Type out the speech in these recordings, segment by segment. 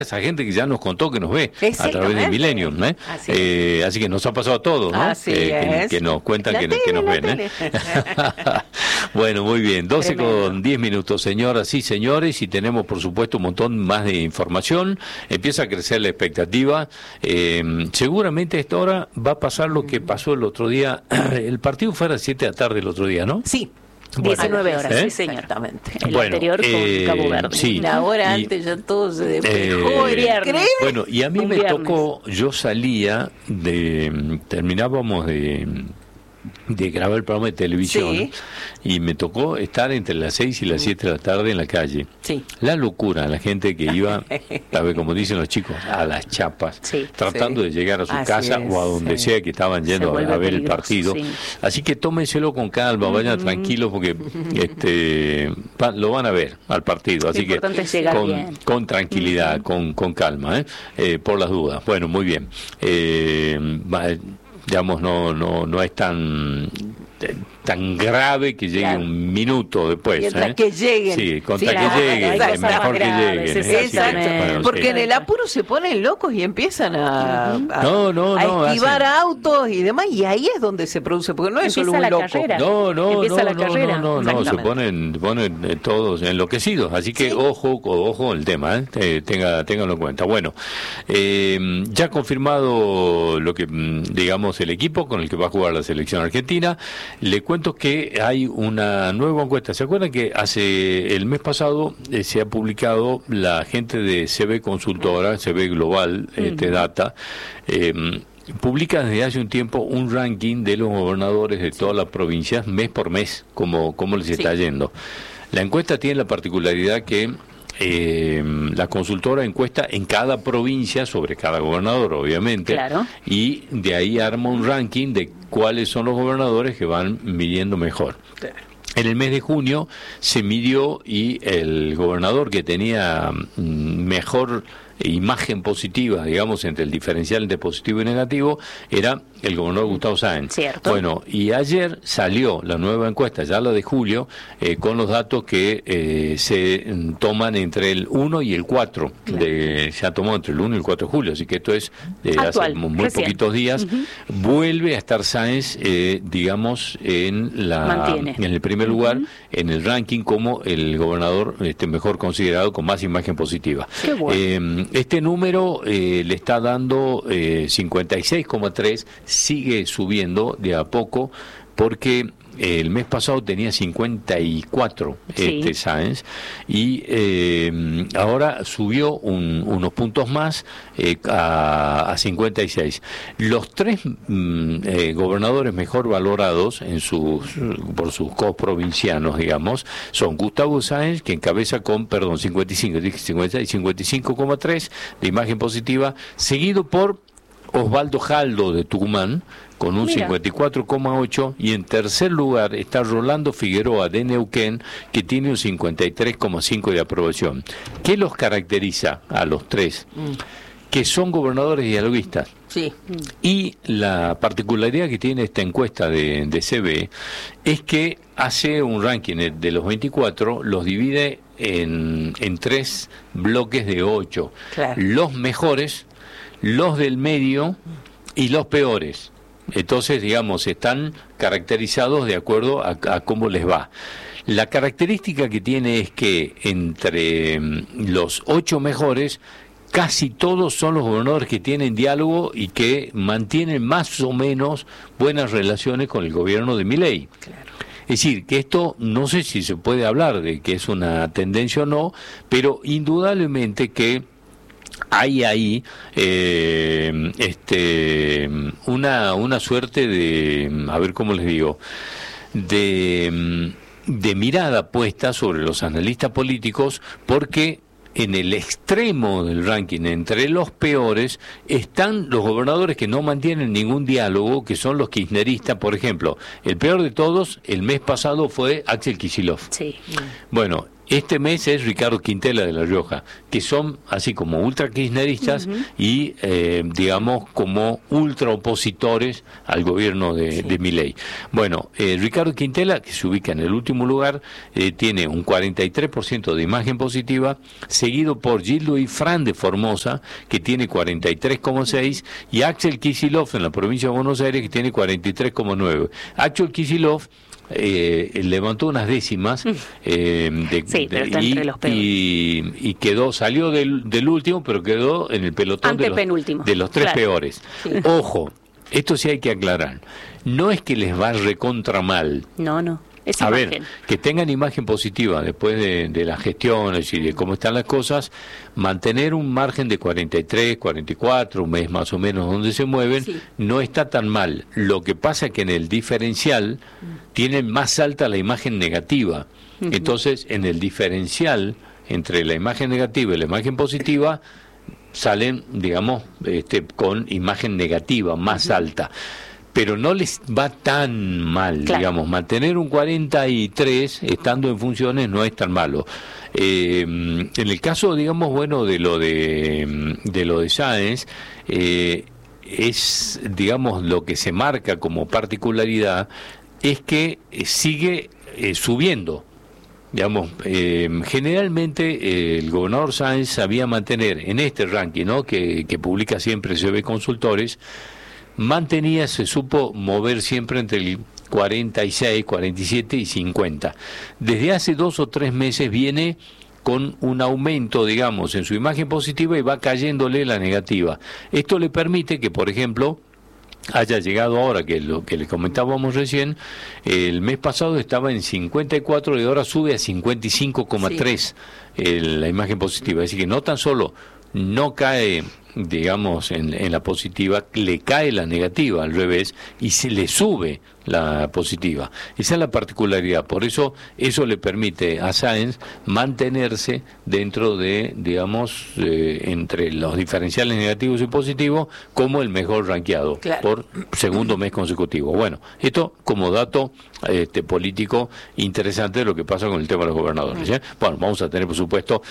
esa gente que ya nos contó que nos ve a través de Millennium, así que nos ha pasado a todos, ¿no? Que nos cuentan que nos ven. Bueno, muy bien, 12:10, señoras y señores, y tenemos por supuesto un montón más de información. Empieza a crecer la expectativa. Seguramente a esta hora va a pasar lo que pasó el otro día. El partido fue a las 7 de la tarde el otro día, ¿no? Sí. 19 horas, sí, señor. Exactamente. El anterior con Cabo Verde. Sí. Una hora antes ya todo se despejó. Increíble. Bueno, y a mí me tocó, yo salía terminábamos de grabar el programa de televisión, y me tocó estar entre las 6 y las 7 de la tarde en la calle. Sí. La locura, la gente que iba, como dicen los chicos, a las chapas, tratando de llegar a su casa o a donde sea que estaban yendo a ver el partido. Así que tómenselo con calma, vayan tranquilos, porque lo van a ver al partido. Así que con tranquilidad, con calma, por las dudas. Bueno, muy bien. Digamos, no es tan grave que llegue un minuto después. Mientras que lleguen. Sí, contra que lleguen, es mejor que lleguen. Exacto. Bueno, porque en el apuro se ponen locos y empiezan a esquivar autos y demás, y ahí es donde se produce, porque no es solo un loco. No, se ponen todos enloquecidos, así que ojo el tema, ténganlo en cuenta. Bueno, ya confirmado lo que, digamos, el equipo con el que va a jugar la selección argentina. Le cuento que hay una nueva encuesta. ¿Se acuerdan que hace el mes pasado se ha publicado la gente de CB Consultora, CB Global, Data, publica desde hace un tiempo un ranking de los gobernadores de todas las provincias, mes por mes, cómo les está yendo. La encuesta tiene la particularidad que la consultora encuesta en cada provincia sobre cada gobernador, obviamente, y de ahí arma un ranking de cuáles son los gobernadores que van midiendo mejor. En el mes de junio se midió y el gobernador que tenía mejor imagen positiva, digamos, entre el diferencial de positivo y negativo, era el gobernador Gustavo Sáenz. Cierto. Bueno, y ayer salió la nueva encuesta, ya la de julio, con los datos que se toman entre el 1 y el 4. Se ha tomado entre el 1 y el 4 de julio, así que esto es hace muy poquitos días. Vuelve a estar Sáenz, digamos, en el primer lugar, en el ranking, como el gobernador mejor considerado, con más imagen positiva. Qué bueno. Este número le está dando 56,3, sigue subiendo de a poco, porque el mes pasado tenía 54 Sáenz, y ahora subió unos puntos más a 56. Los tres gobernadores mejor valorados por sus coprovincianos, digamos, son Gustavo Sáenz, que encabeza con 55,3 de imagen positiva, seguido por Osvaldo Jaldo de Tucumán, con un 54,8, y en tercer lugar está Rolando Figueroa de Neuquén, que tiene un 53,5 de aprobación. ¿Qué los caracteriza a los tres? Que son gobernadores dialoguistas. Sí. Y la particularidad que tiene esta encuesta de CB es que hace un ranking de los 24, los divide en tres bloques de 8. Claro. Los mejores, los del medio y los peores. Entonces, digamos, están caracterizados de acuerdo a cómo les va. La característica que tiene es que entre los 8 mejores, casi todos son los gobernadores que tienen diálogo y que mantienen más o menos buenas relaciones con el gobierno de Milei. Claro. Es decir, que esto no sé si se puede hablar de que es una tendencia o no, pero indudablemente que hay ahí una suerte de, a ver cómo les digo, de mirada puesta sobre los analistas políticos, porque en el extremo del ranking, entre los peores, están los gobernadores que no mantienen ningún diálogo, que son los kirchneristas. Por ejemplo, el peor de todos el mes pasado fue Axel Kicillof. Sí. Bueno, Este mes es Ricardo Quintela de La Rioja, que son así como ultra kirchneristas y, digamos, como ultra opositores al gobierno de Milei. Bueno, Ricardo Quintela, que se ubica en el último lugar, tiene un 43% de imagen positiva, seguido por Gildo Ifrán de Formosa, que tiene 43,6%, y Axel Kicillof en la provincia de Buenos Aires, que tiene 43,9%. Axel Kicillof levantó unas décimas y salió del último, pero quedó en el pelotón de los tres peores. Sí. Ojo, esto sí hay que aclarar, no es que les va recontra mal. No. A ver, que tengan imagen positiva después de las gestiones y de cómo están las cosas, mantener un margen de 43, 44, un mes más o menos donde se mueven, no está tan mal. Lo que pasa es que en el diferencial tienen más alta la imagen negativa. Entonces, en el diferencial entre la imagen negativa y la imagen positiva, salen, digamos, con imagen negativa más alta. Pero no les va tan mal, digamos, mantener un 43 estando en funciones no es tan malo. En el caso, digamos, bueno, de lo de Sáenz, es, digamos, lo que se marca como particularidad es que sigue subiendo. Digamos, generalmente el gobernador Sáenz sabía mantener en este ranking, ¿no?, que publica siempre CB Consultores, se supo mover siempre entre el 46, 47 y 50. Desde hace 2 o 3 meses viene con un aumento, digamos, en su imagen positiva y va cayéndole la negativa. Esto le permite que, por ejemplo, haya llegado ahora, que lo que le comentábamos recién, el mes pasado estaba en 54 y ahora sube a 55,3 la imagen positiva. Es decir, que no tan solo no cae, digamos, en la positiva, le cae la negativa al revés y se le sube la positiva. Esa es la particularidad. Por eso le permite a Sáenz mantenerse dentro de, digamos, entre los diferenciales negativos y positivos como el mejor rankeado por segundo mes consecutivo. Bueno, esto como dato político interesante de lo que pasa con el tema de los gobernadores. Bueno, vamos a tener, por supuesto,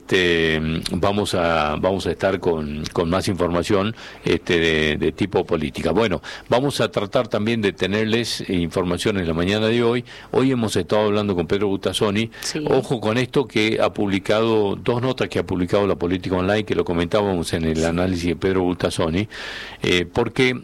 vamos a estar con más información de tipo política. Bueno, vamos a tratar también de tenerles información en la mañana de hoy. Hoy hemos estado hablando con Pedro Butazzoni. Ojo con esto, que ha publicado 2 notas que ha publicado La Política Online, que lo comentábamos en el análisis de Pedro Butazzoni, porque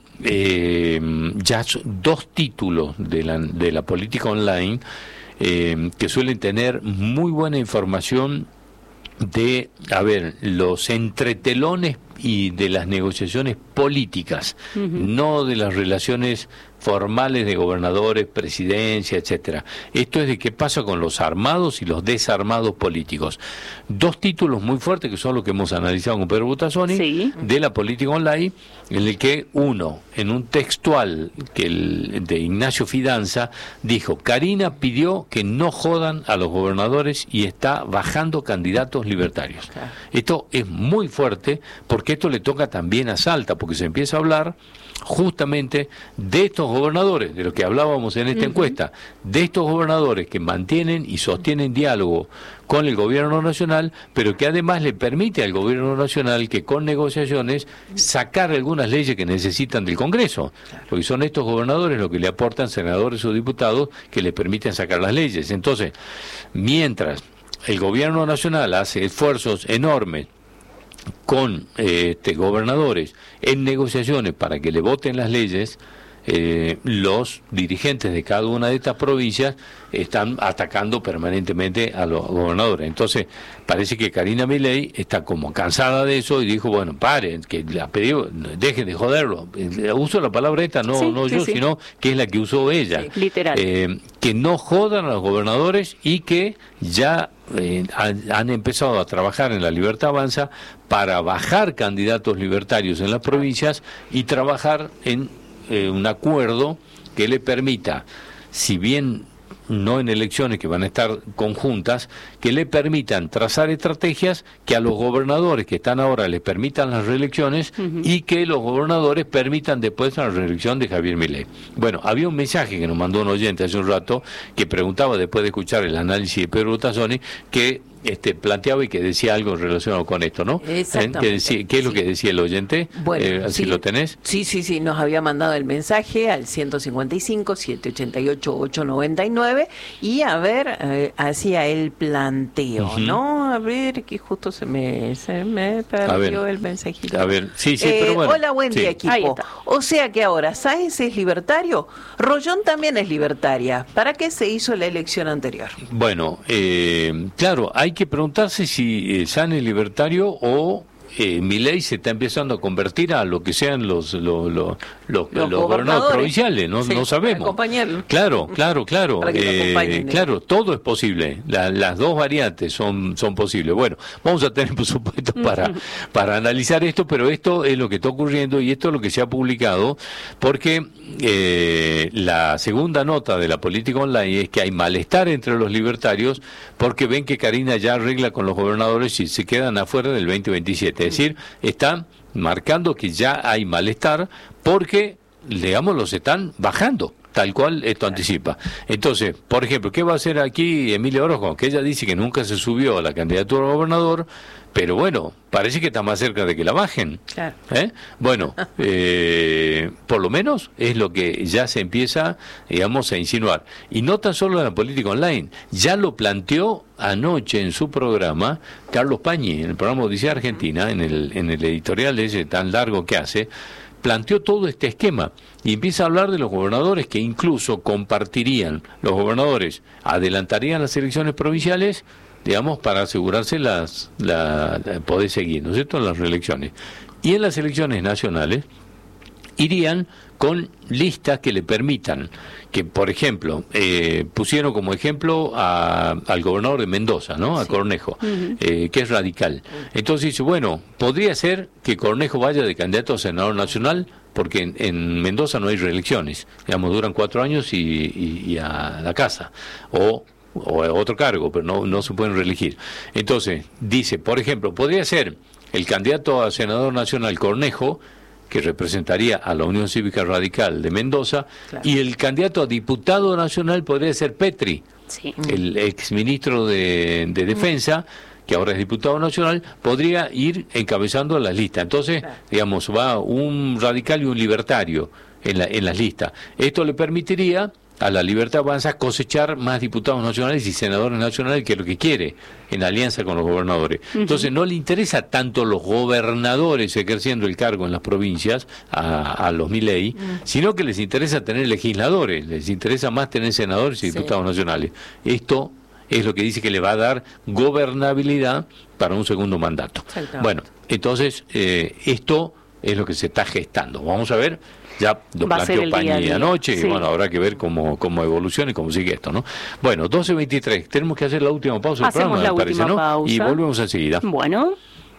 ya son 2 títulos de la Política Online que suelen tener muy buena información de, los entretelones y de las negociaciones políticas, no de las relaciones formales de gobernadores, presidencia, etcétera. Esto es de qué pasa con los armados y los desarmados políticos. 2 títulos muy fuertes que son los que hemos analizado con Pedro Butazzoni de La Política Online, en el que uno, en un textual de Ignacio Fidanza, dijo: Karina pidió que no jodan a los gobernadores y está bajando candidatos libertarios. Esto es muy fuerte porque esto le toca también a Salta, porque se empieza a hablar justamente de estos gobernadores, de lo que hablábamos en esta encuesta, de estos gobernadores que mantienen y sostienen diálogo con el gobierno nacional, pero que además le permite al gobierno nacional que con negociaciones sacar algunas leyes que necesitan del Congreso, porque son estos gobernadores los que le aportan senadores o diputados que le permiten sacar las leyes. Entonces, mientras el gobierno nacional hace esfuerzos enormes con gobernadores en negociaciones para que le voten las leyes, los dirigentes de cada una de estas provincias están atacando permanentemente a los gobernadores. Entonces parece que Karina Milei está como cansada de eso y dijo: bueno, paren, que la pedido, dejen de joderlo. Uso la palabra esta, sino que es la que usó ella. Literal. Que no jodan a los gobernadores y que ya han empezado a trabajar en La Libertad Avanza para bajar candidatos libertarios en las provincias y trabajar en un acuerdo que le permita, si bien no en elecciones que van a estar conjuntas, que le permitan trazar estrategias que a los gobernadores que están ahora les permitan las reelecciones y que los gobernadores permitan después la reelección de Javier Milei. Bueno, había un mensaje que nos mandó un oyente hace un rato que preguntaba, después de escuchar el análisis de Pedro Tazzoni, que planteaba y que decía algo relacionado con esto, ¿no? Exactamente. ¿Qué es lo que decía el oyente? Bueno, ¿Si lo tenés? Sí, nos había mandado el mensaje al 155-788-899 y a ver, hacía el planteo, ¿no? A ver, que justo se me perdió el mensajito. A ver, sí, pero bueno. Hola, buen día, equipo. O sea que ahora Sáenz es libertario, Rollón también es libertaria. ¿Para qué se hizo la elección anterior? Bueno, claro, hay que preguntarse si Sáenz es libertario o Milei se está empezando a convertir a lo que sean los gobernadores provinciales, no sabemos. Claro. Claro, todo es posible. Las dos variantes son posibles. Bueno, vamos a tener por supuesto para analizar esto, pero esto es lo que está ocurriendo y esto es lo que se ha publicado, porque la segunda nota de la política online es que hay malestar entre los libertarios porque ven que Karina ya arregla con los gobernadores y se quedan afuera del 2027. Es decir, están marcando que ya hay malestar porque, digamos, los están bajando, tal cual esto anticipa. Entonces, por ejemplo, ¿qué va a hacer aquí Emilia Orozco? Que ella dice que nunca se subió a la candidatura a gobernador, pero bueno, parece que está más cerca de que la bajen. Claro. Bueno, por lo menos es lo que ya se empieza, digamos, a insinuar. Y no tan solo en la política online, ya lo planteó anoche en su programa Carlos Pañi, en el programa Odisea Argentina, en el editorial ese tan largo que hace, planteó todo este esquema y empieza a hablar de los gobernadores que incluso compartirían, los gobernadores adelantarían las elecciones provinciales, digamos, para asegurarse poder seguir, ¿no es cierto?, en las reelecciones. Y en las elecciones nacionales irían con listas que le permitan, que por ejemplo, pusieron como ejemplo al gobernador de Mendoza, ¿no?, a Cornejo, que es radical. Entonces dice, bueno, podría ser que Cornejo vaya de candidato a senador nacional, porque en Mendoza no hay reelecciones, digamos, duran 4 años y a la casa, o otro cargo, pero no se pueden reelegir. Entonces, dice, por ejemplo, podría ser el candidato a senador nacional Cornejo, que representaría a la Unión Cívica Radical de Mendoza, claro, y el candidato a diputado nacional podría ser Petri, el exministro de Defensa, que ahora es diputado nacional, podría ir encabezando las listas. Entonces, digamos, va un radical y un libertario en las listas. Esto le permitiría a la Libertad Avanza cosechar más diputados nacionales y senadores nacionales, que es lo que quiere, en alianza con los gobernadores. Entonces no le interesa tanto los gobernadores ejerciendo el cargo en las provincias a los Milei, sino que les interesa tener legisladores, les interesa más tener senadores y diputados nacionales. Esto es lo que dice que le va a dar gobernabilidad para un segundo mandato. Bueno, entonces esto es lo que se está gestando. Vamos a ver. Ya lo planteó Pañi anoche, y bueno, habrá que ver cómo evoluciona y cómo sigue esto, ¿no? Bueno, 12:23, tenemos que hacer la última pausa del programa, me parece, ¿no? Y volvemos enseguida. Bueno.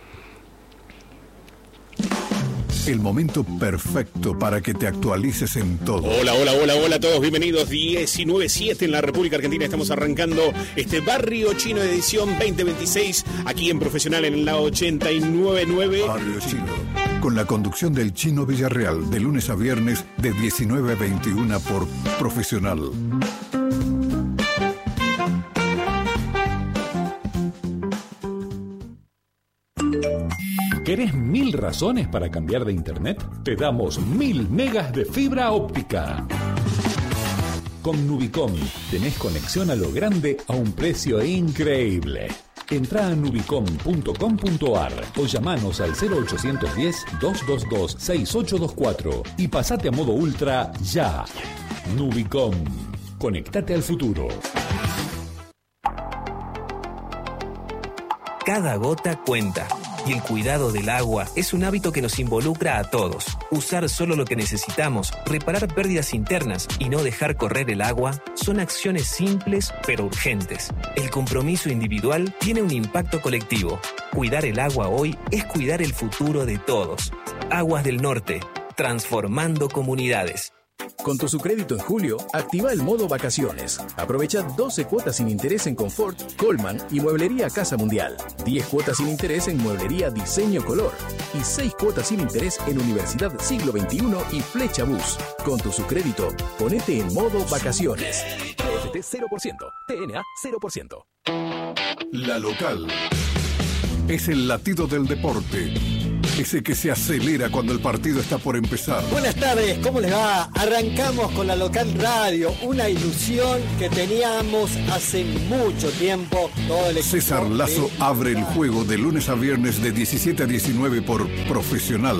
El momento perfecto para que te actualices en todo. Hola a todos, bienvenidos. 19:07 en la República Argentina. Estamos arrancando este Barrio Chino edición 2026 aquí en Profesional en la 89.9. Barrio Chino, con la conducción del Chino Villarreal, de lunes a viernes de 19 a 21 por Profesional. ¿Querés 1000 razones para cambiar de internet? Te damos 1000 megas de fibra óptica. Con Nubicom tenés conexión a lo grande a un precio increíble. Entrá a nubicom.com.ar o llamanos al 0810-222-6824 y pasate a modo ultra ya. Nubicom. Conectate al futuro. Cada gota cuenta. Y el cuidado del agua es un hábito que nos involucra a todos. Usar solo lo que necesitamos, reparar pérdidas internas y no dejar correr el agua son acciones simples pero urgentes. El compromiso individual tiene un impacto colectivo. Cuidar el agua hoy es cuidar el futuro de todos. Aguas del Norte, transformando comunidades. Con tu Sucrédito en julio, activa el modo vacaciones. Aprovecha 12 cuotas sin interés en Confort, Coleman y Mueblería Casa Mundial. 10 cuotas sin interés en Mueblería Diseño Color. Y 6 cuotas sin interés en Universidad Siglo XXI y Flecha Bus. Con tu Sucrédito, ponete en modo vacaciones. TFT 0%, TNA 0%. La local es el latido del deporte. Ese que se acelera cuando el partido está por empezar. Buenas tardes, ¿cómo les va? Arrancamos con la local radio, una ilusión que teníamos hace mucho tiempo. Todo el César Lazo abre el juego de lunes a viernes de 17 a 19 por Profesional.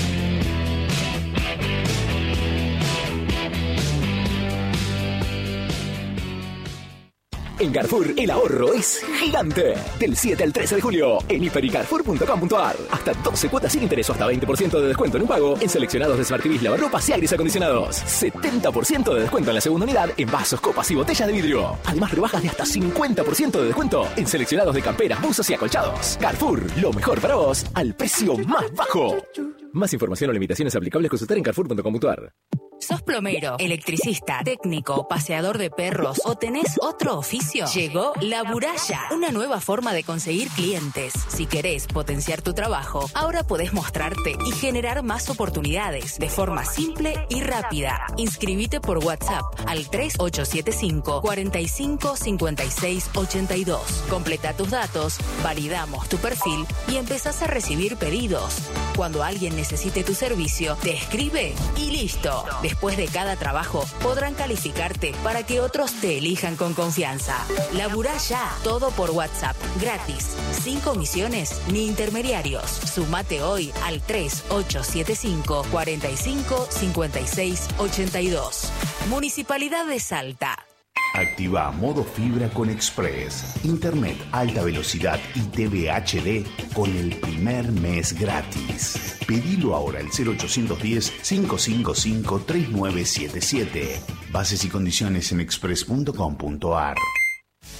En Carrefour, el ahorro es gigante. Del 7 al 13 de julio, en hipercarrefour.com.ar. Hasta 12 cuotas sin interés o hasta 20% de descuento en un pago en seleccionados de Smart TVs, lavarropas y aires acondicionados. 70% de descuento en la segunda unidad en vasos, copas y botellas de vidrio. Además, rebajas de hasta 50% de descuento en seleccionados de camperas, buzos y acolchados. Carrefour, lo mejor para vos al precio más bajo. Más información o limitaciones aplicables consultar en carrefour.com.ar. ¿Sos plomero, electricista, técnico, paseador de perros o tenés otro oficio? Llegó La Buralla, una nueva forma de conseguir clientes. Si querés potenciar tu trabajo, ahora podés mostrarte y generar más oportunidades de forma simple y rápida. Inscribite por WhatsApp al 3875 45 56 82. Completa tus datos, validamos tu perfil y empezás a recibir pedidos. Cuando alguien necesite tu servicio, te escribe y listo. Después de cada trabajo, podrán calificarte para que otros te elijan con confianza. Laburá ya, todo por WhatsApp, gratis, sin comisiones ni intermediarios. Sumate hoy al 3875 45 56 82. Municipalidad de Salta. Activa modo fibra con Express. Internet alta velocidad y TV HD con el primer mes gratis. Pedilo ahora al 0810-555-3977. Bases y condiciones en express.com.ar.